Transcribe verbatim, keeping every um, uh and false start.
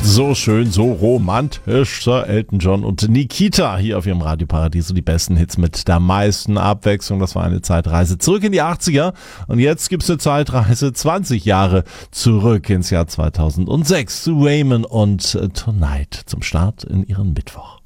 So schön, so romantisch, Sir Elton John und Nikita hier auf ihrem Radioparadies. So die besten Hits mit der meisten Abwechslung. Das war eine Zeitreise zurück in die achtziger. Und jetzt gibt's eine Zeitreise zwanzig Jahre zurück ins Jahr zweitausendsechs zu Raymond und Tonight zum Start in ihren Mittwoch.